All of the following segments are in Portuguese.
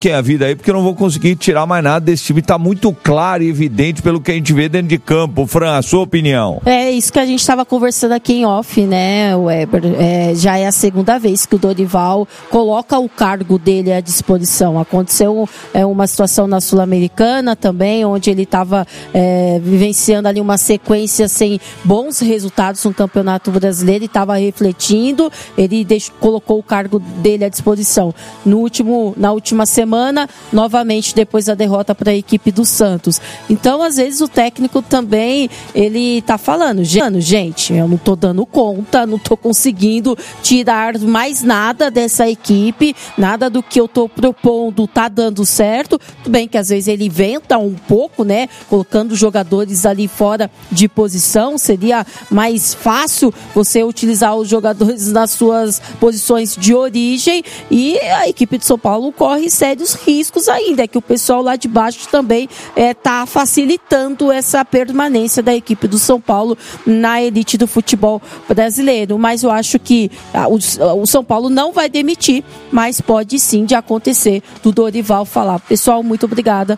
que é a vida aí, porque eu não vou conseguir tirar mais nada desse time. Tá muito claro e evidente pelo que a gente vê dentro de campo. Fran, a sua opinião? É isso que a gente estava conversando aqui em off, né, Weber? Já é a segunda vez que o Dorival coloca o cargo dele à disposição. Aconteceu uma situação na Sul-Americana também, onde ele estava vivenciando ali uma sequência sem bons resultados no Campeonato Brasileiro e estava refletindo. Ele colocou o cargo dele à disposição. Na última semana, novamente depois da derrota para a equipe do Santos. Então, às vezes, o técnico também, ele tá falando, gente, eu não tô dando conta, não tô conseguindo tirar mais nada dessa equipe, nada do que eu tô propondo tá dando certo. Tudo bem que às vezes ele inventa um pouco, né, colocando jogadores ali fora de posição, seria mais fácil você utilizar os jogadores nas suas posições de origem, e a equipe de São Paulo corre sérios riscos ainda, que o pessoal lá de baixo também está facilitando essa permanência da equipe do São Paulo na elite do futebol brasileiro. Mas eu acho que o São Paulo não vai demitir, mas pode sim de acontecer do Dorival falar: pessoal, muito obrigado,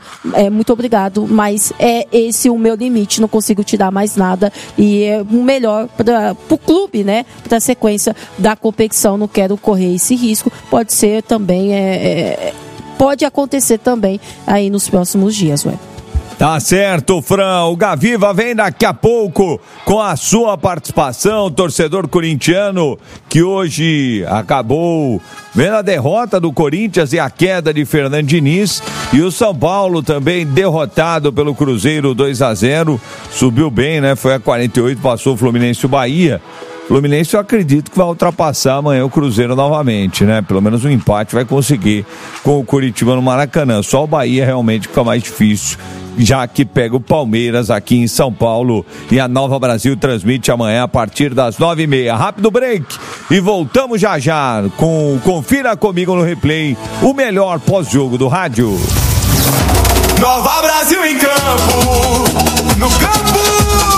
mas é esse o meu limite, não consigo tirar mais nada, e é o melhor para o clube, né, para a sequência da competição, não quero correr esse risco. Pode ser também, pode acontecer também aí nos próximos dias, ué. Tá certo, Fran. O Gaviva vem daqui a pouco com a sua participação, torcedor corintiano, que hoje acabou vendo a derrota do Corinthians e a queda de Fernando Diniz, e o São Paulo também derrotado pelo Cruzeiro 2-0, subiu bem, né? Foi a 48, passou o Fluminense e o Bahia. Fluminense, eu acredito que vai ultrapassar amanhã o Cruzeiro novamente, né? Pelo menos um empate vai conseguir com o Curitiba no Maracanã. Só o Bahia realmente fica mais difícil, já que pega o Palmeiras aqui em São Paulo, e a Nova Brasil transmite amanhã a partir das 9h30. Rápido break e voltamos já com Confira Comigo no Replay, o melhor pós-jogo do rádio. Nova Brasil em campo, no campo.